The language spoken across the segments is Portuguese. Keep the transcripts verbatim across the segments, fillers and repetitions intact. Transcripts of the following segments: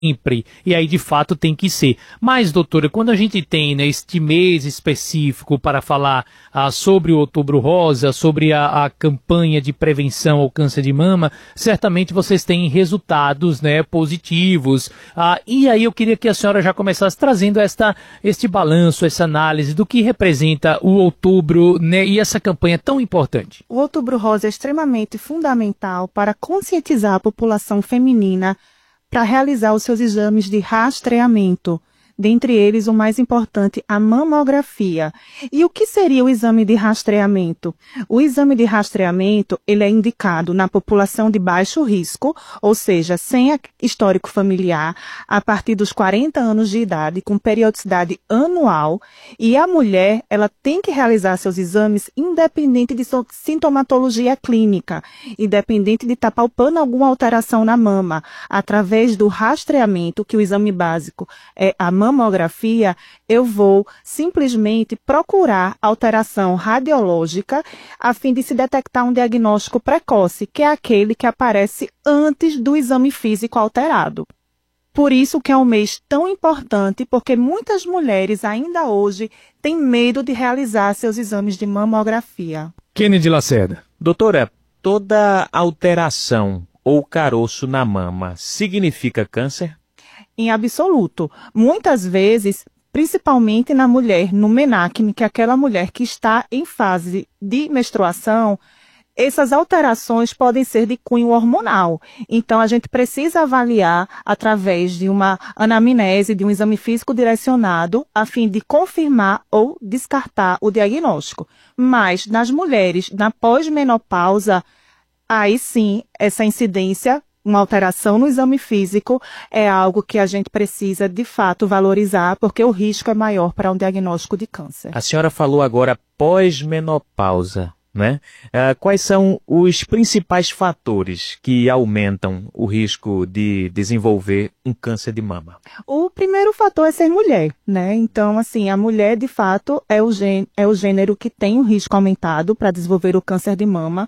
sempre, e aí de fato tem que ser. Mas, doutora, quando a gente tem, né, este mês específico para falar ah, sobre o Outubro Rosa, sobre a, a campanha de prevenção ao câncer de mama, certamente vocês têm resultados, né, positivos. Ah, e aí eu queria que a senhora já começasse trazendo esta, este balanço, essa análise do que representa o outubro, né, e essa campanha tão importante. O Outubro Rosa é extremamente fundamental para conscientizar a população feminina para realizar os seus exames de rastreamento, dentre eles o mais importante, a mamografia. E o que seria o exame de rastreamento? O exame de rastreamento, ele é indicado na população de baixo risco, ou seja, sem histórico familiar, a partir dos quarenta anos de idade, com periodicidade anual, e a mulher, ela tem que realizar seus exames independente de sintomatologia clínica, independente de estar palpando alguma alteração na mama, através do rastreamento, que o exame básico é a mamografia, eu vou simplesmente procurar alteração radiológica a fim de se detectar um diagnóstico precoce, que é aquele que aparece antes do exame físico alterado. Por isso que é um mês tão importante, porque muitas mulheres ainda hoje têm medo de realizar seus exames de mamografia. Kennedy Lacerda. Doutora, toda alteração ou caroço na mama significa câncer? Em absoluto. Muitas vezes, principalmente na mulher, no menacne, que é aquela mulher que está em fase de menstruação, essas alterações podem ser de cunho hormonal. Então, a gente precisa avaliar através de uma anamnese, de um exame físico direcionado, a fim de confirmar ou descartar o diagnóstico. Mas, nas mulheres, na pós-menopausa, aí sim, essa incidência, uma alteração no exame físico, é algo que a gente precisa, de fato, valorizar, porque o risco é maior para um diagnóstico de câncer. A senhora falou agora pós-menopausa, né? Uh, quais são os principais fatores que aumentam o risco de desenvolver um câncer de mama? O primeiro fator é ser mulher, né? Então, assim, a mulher, de fato, é o, gê- é o gênero que tem um risco aumentado para desenvolver o câncer de mama.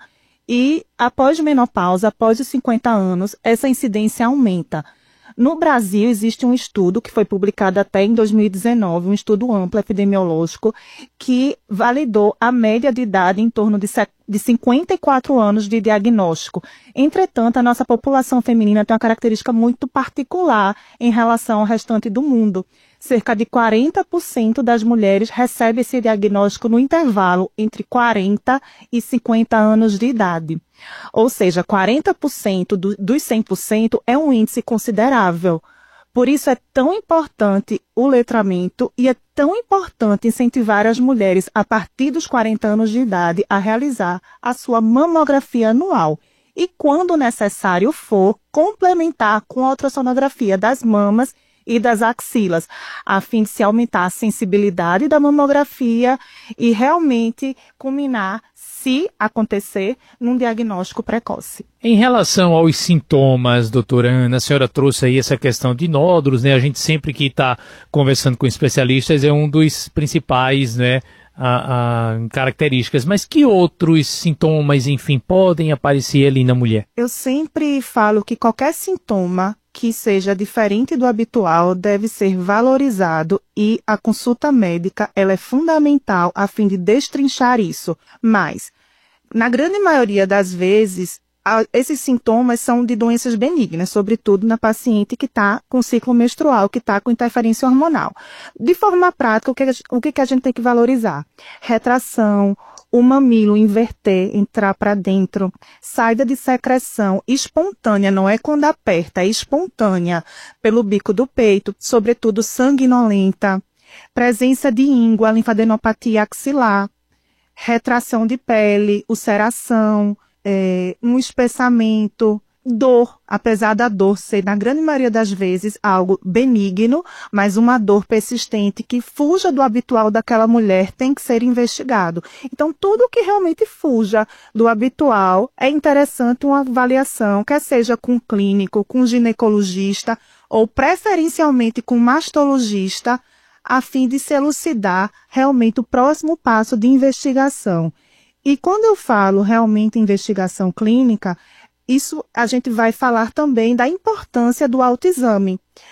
E após menopausa, após os cinquenta anos, essa incidência aumenta. No Brasil, existe um estudo que foi publicado até em dois mil e dezenove, um estudo amplo epidemiológico, que validou a média de idade em torno de, de cinquenta e quatro anos de diagnóstico. Entretanto, a nossa população feminina tem uma característica muito particular em relação ao restante do mundo. Cerca de quarenta por cento das mulheres recebem esse diagnóstico no intervalo entre quarenta e cinquenta anos de idade. Ou seja, quarenta por cento do, dos cem por cento é um índice considerável. Por isso é tão importante o letramento e é tão importante incentivar as mulheres a partir dos quarenta anos de idade a realizar a sua mamografia anual. E, quando necessário for, complementar com a ultrassonografia das mamas e das axilas, a fim de se aumentar a sensibilidade da mamografia e realmente culminar, se acontecer, num diagnóstico precoce. Em relação aos sintomas, doutora Ana, a senhora trouxe aí essa questão de nódulos, né? A gente sempre que está conversando com especialistas é um dos principais, né, a, a, características. Mas que outros sintomas, enfim, podem aparecer ali na mulher? Eu sempre falo que qualquer sintoma que seja diferente do habitual deve ser valorizado e a consulta médica ela é fundamental a fim de destrinchar isso. Mas, na grande maioria das vezes, a, esses sintomas são de doenças benignas, sobretudo na paciente que está com ciclo menstrual, que está com interferência hormonal. De forma prática, o que, o que a gente tem que valorizar? Retração, o mamilo inverter, entrar para dentro, saída de secreção espontânea, não é quando aperta, é espontânea, pelo bico do peito, sobretudo sanguinolenta, presença de íngua, linfadenopatia axilar, retração de pele, ulceração, é, um espessamento, dor, apesar da dor ser, na grande maioria das vezes, algo benigno, mas uma dor persistente que fuja do habitual daquela mulher tem que ser investigado. Então, tudo que realmente fuja do habitual é interessante uma avaliação, quer seja com clínico, com ginecologista ou preferencialmente com mastologista, a fim de se elucidar realmente o próximo passo de investigação. E quando eu falo realmente investigação clínica, isso a gente vai falar também da importância do autoexame.